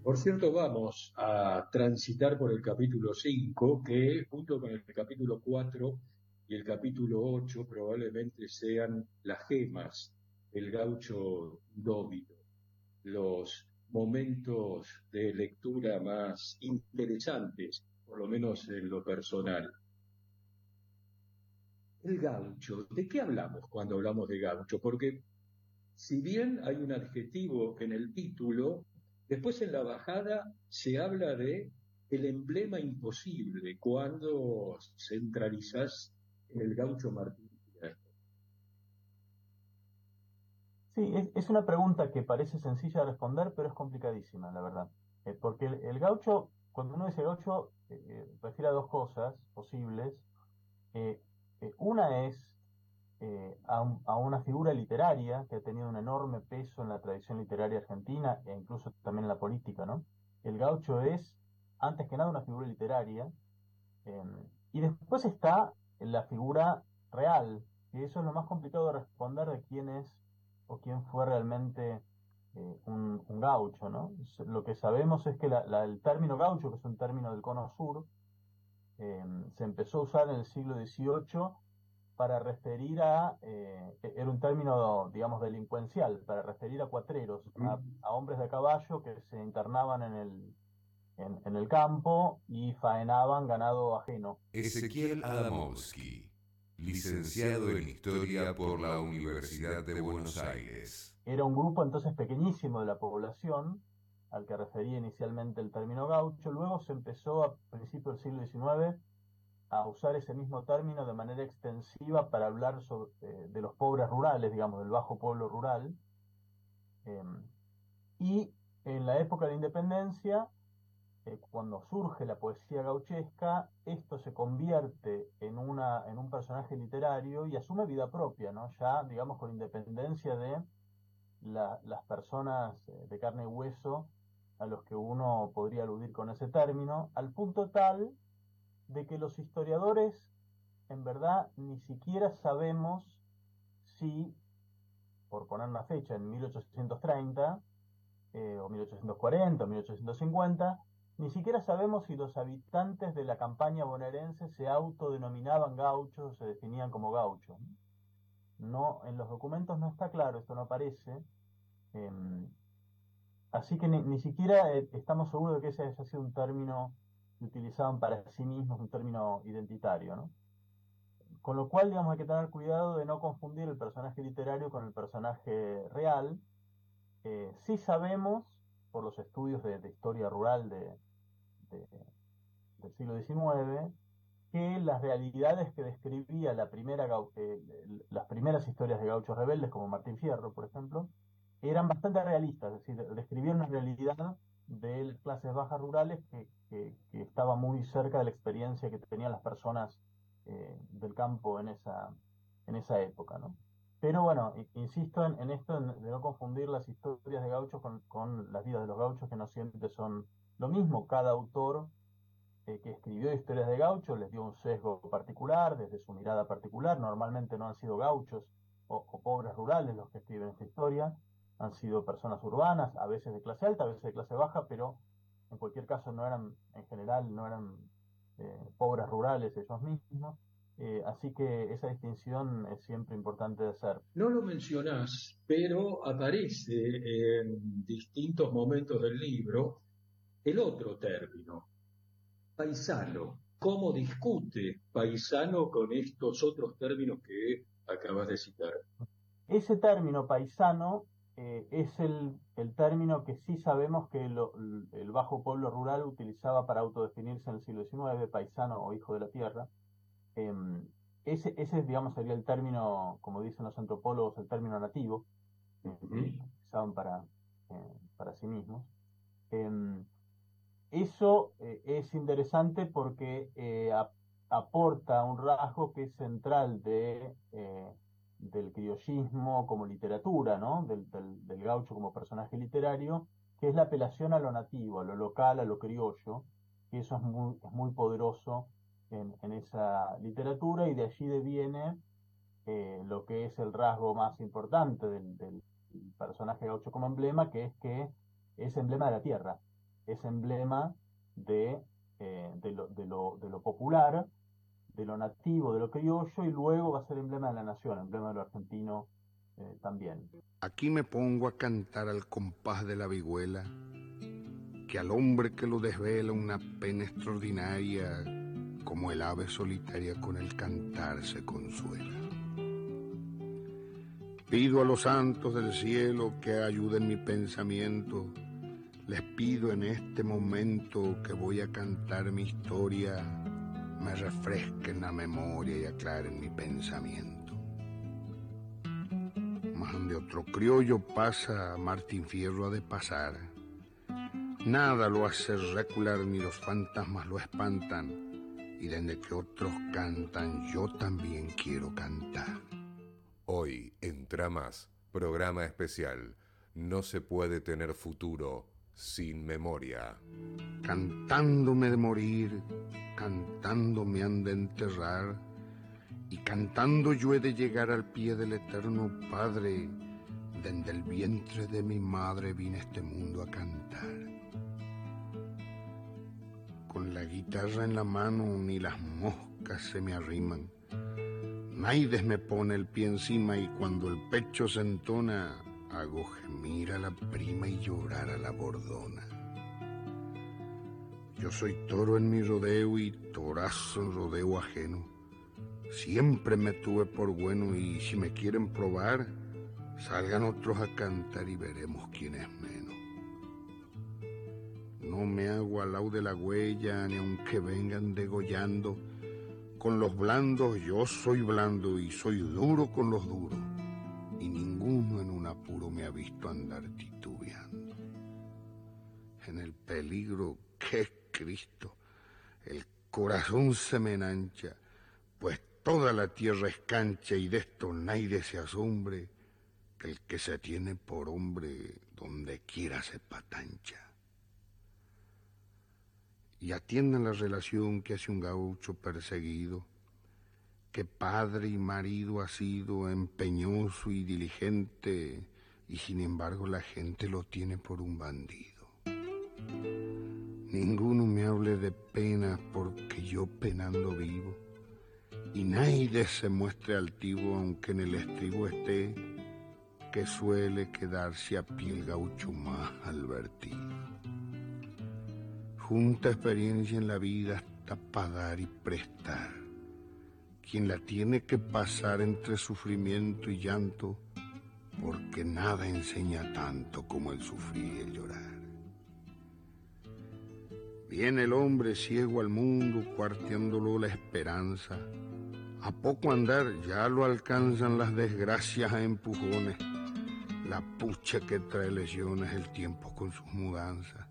Por cierto, vamos a transitar por el capítulo 5, que junto con el capítulo 4 y el capítulo 8 probablemente sean las gemas del gaucho indómito, los momentos de lectura más interesantes, por lo menos en lo personal. El gaucho, ¿de qué hablamos cuando hablamos de gaucho? Porque si bien hay un adjetivo en el título, después en la bajada se habla de el emblema imposible cuando centralizas en el gaucho Martín Fierro. Sí, es una pregunta que parece sencilla de responder, pero es complicadísima, la verdad. Porque el gaucho, cuando uno dice gaucho, refiere a dos cosas posibles. Eh, una es a una figura literaria que ha tenido un enorme peso en la tradición literaria argentina e incluso también en la política, ¿no? El gaucho es, antes que nada, una figura literaria. eh, y después está la figura real, que eso es lo más complicado de responder de quién es o quién fue realmente un gaucho, ¿no? Lo que sabemos es que el término gaucho, que es un término del Cono Sur, se empezó a usar en el siglo XVIII para referir era un término, digamos, delincuencial, para referir a cuatreros, a hombres de caballo que se internaban en el campo y faenaban ganado ajeno. Ezequiel Adamowski, licenciado en Historia por la Universidad de Buenos Aires. Era un grupo entonces pequeñísimo de la población al que refería inicialmente el término gaucho. Luego se empezó a principios del siglo XIX a usar ese mismo término de manera extensiva para hablar de los pobres rurales, digamos, del bajo pueblo rural. eh, y en la época de la independencia, cuando surge la poesía gauchesca, esto se convierte en un personaje literario y asume vida propia, ¿no? Ya, digamos, con independencia de las personas de carne y hueso a los que uno podría aludir con ese término, al punto tal de que los historiadores, en verdad, ni siquiera sabemos si, por poner una fecha, en 1830, o 1840, o 1850, ni siquiera sabemos si los habitantes de la campaña bonaerense se autodenominaban gauchos o se definían como gauchos. No, en los documentos no está claro, esto no aparece. eh, Así que ni siquiera estamos seguros de que ese haya sido un término que utilizaban para sí mismos, un término identitario, ¿no? Con lo cual, digamos, hay que tener cuidado de no confundir el personaje literario con el personaje real. Sí sabemos, por los estudios de historia rural de- del siglo XIX, que las realidades que describía las primeras historias de gauchos rebeldes, como Martín Fierro, por ejemplo, eran bastante realistas, es decir, describían una realidad de las clases bajas rurales que estaba muy cerca de la experiencia que tenían las personas del campo en esa época, ¿no? Pero bueno, insisto en esto de no confundir las historias de gauchos con las vidas de los gauchos, que no siempre son lo mismo. Cada autor que escribió historias de gauchos les dio un sesgo particular, desde su mirada particular. Normalmente no han sido gauchos o pobres rurales los que escriben esta historia, han sido personas urbanas, a veces de clase alta, a veces de clase baja, pero en cualquier caso no eran, en general, no eran pobres rurales ellos mismos. Así que esa distinción es siempre importante de hacer. No lo mencionás, pero aparece en distintos momentos del libro el otro término, paisano. ¿Cómo discute paisano con estos otros términos que acabas de citar? Ese término paisano es el término que sí sabemos que el bajo pueblo rural utilizaba para autodefinirse en el siglo XIX, paisano o hijo de la tierra. Eh, ese, digamos, sería el término, como dicen los antropólogos, el término nativo, que Ujú. utilizaban para sí mismos. Eh, Eso es interesante porque aporta un rasgo que es central del criollismo como literatura, ¿no? Del gaucho como personaje literario, que es la apelación a lo nativo, a lo local, a lo criollo, que eso es muy poderoso en esa literatura y de allí deviene lo que es el rasgo más importante del personaje gaucho como emblema, que es emblema de la tierra. es emblema de lo popular, de lo nativo, de lo criollo, y luego va a ser emblema de la nación, emblema de lo argentino también. Aquí me pongo a cantar al compás de la vihuela, que al hombre que lo desvela una pena extraordinaria, como el ave solitaria con el cantar se consuela. Pido a los santos del cielo que ayuden mi pensamiento. Les pido en este momento que voy a cantar mi historia, me refresquen la memoria y aclaren mi pensamiento. Mas donde otro criollo pasa, Martín Fierro ha de pasar. Nada lo hace recular ni los fantasmas lo espantan, y desde que otros cantan yo también quiero cantar. Hoy, en Tramas, programa especial, no se puede tener futuro sin memoria. Cantando me he de morir, cantando me han de enterrar, y cantando yo he de llegar al pie del eterno Padre. Desde el vientre de mi madre vine a este mundo a cantar. Con la guitarra en la mano ni las moscas se me arriman. Naides me pone el pie encima y cuando el pecho se entona, hago gemir a la prima y llorar a la bordona. Yo soy toro en mi rodeo y torazo en rodeo ajeno. Siempre me tuve por bueno y si me quieren probar, salgan otros a cantar y veremos quién es menos. No me hago al lado de la huella ni aunque vengan degollando. Con los blandos yo soy blando y soy duro con los duros, y ninguno en un apuro me ha visto andar titubeando. En el peligro, ¡qué Cristo! El corazón se me enancha, pues toda la tierra es cancha y de esto nadie se asombre, que el que se tiene por hombre donde quiera se patancha. Y atiendan la relación que hace un gaucho perseguido, que padre y marido ha sido, empeñoso y diligente, y sin embargo la gente lo tiene por un bandido. Ninguno me hable de pena porque yo penando vivo, y nadie se muestre altivo aunque en el estribo esté, que suele quedarse a pie el gaucho más advertido. Junta experiencia en la vida hasta pagar y prestar. Quien la tiene que pasar entre sufrimiento y llanto, porque nada enseña tanto como el sufrir y el llorar. Viene el hombre ciego al mundo, cuarteándolo la esperanza. A poco andar ya lo alcanzan las desgracias a empujones. La pucha que trae lesiones el tiempo con sus mudanzas.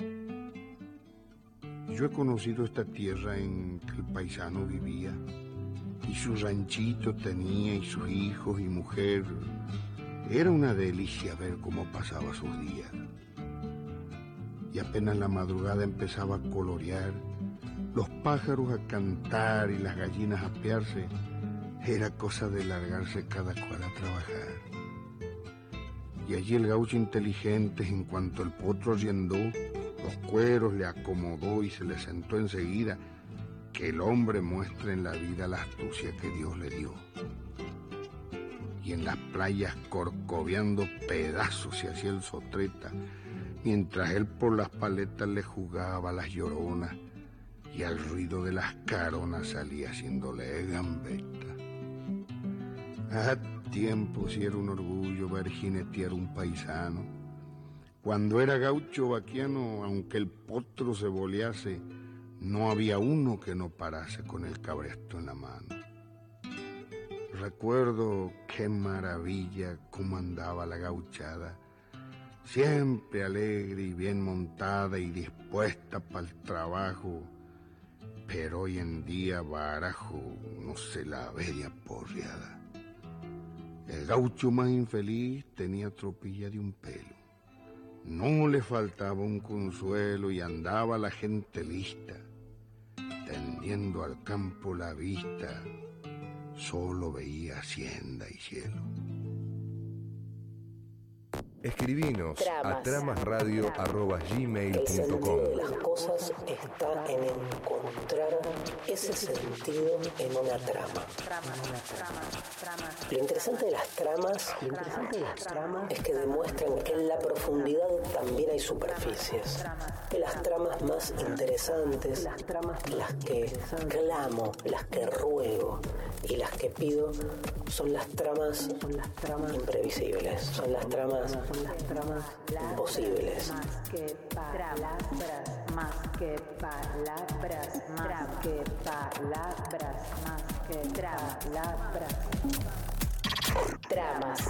Yo he conocido esta tierra en que el paisano vivía, y su ranchito tenía, y sus hijos y mujer. Era una delicia ver cómo pasaba sus días. Y apenas la madrugada empezaba a colorear, los pájaros a cantar y las gallinas a apearse, era cosa de largarse cada cual a trabajar. Y allí el gaucho inteligente, en cuanto el potro arriendó, los cueros le acomodó y se le sentó enseguida, que el hombre muestre en la vida la astucia que Dios le dio. Y en las playas corcoveando pedazos se hacía el sotreta, mientras él por las paletas le jugaba las lloronas, y al ruido de las caronas salía haciéndole gambeta. A tiempo si era un orgullo ver jinetear un paisano. Cuando era gaucho vaquiano, aunque el potro se bolease, no había uno que no parase con el cabresto en la mano. Recuerdo qué maravilla cómo andaba la gauchada, siempre alegre y bien montada y dispuesta para el trabajo, pero hoy en día barajo no se la veía porreada. El gaucho más infeliz tenía tropilla de un pelo, no le faltaba un consuelo y andaba la gente lista, tendiendo al campo la vista, solo veía hacienda y cielo. Escribinos a Tramas. tramasradio@gmail.com. El sentido de las cosas está en encontrar ese sentido en una trama. Lo interesante de las tramas es que demuestran que en la profundidad también hay superficies. Que las tramas más interesantes, las que clamo, las que ruego y las que pido son las tramas imprevisibles, son las tramas imposibles. Más que palabras, más que palabras, más que palabras, más que palabras. Tramas.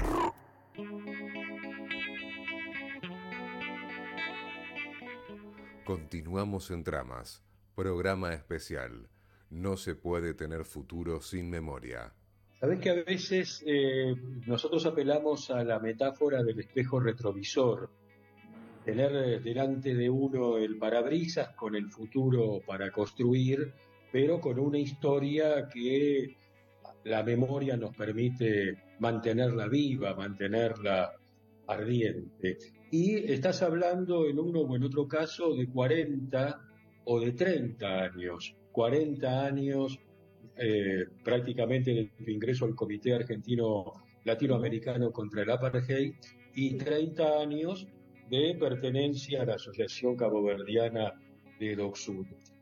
Continuamos en Tramas, programa especial. No se puede tener futuro sin memoria. Sabés que a veces nosotros apelamos a la metáfora del espejo retrovisor, tener delante de uno el parabrisas con el futuro para construir, pero con una historia que la memoria nos permite mantenerla viva, mantenerla ardiente. Y estás hablando en uno o en otro caso de 40 o de 30 años, 40 años prácticamente de tu ingreso al Comité Argentino Latinoamericano contra el Apartheid y 30 años de pertenencia a la Asociación Caboverdiana de DocSud.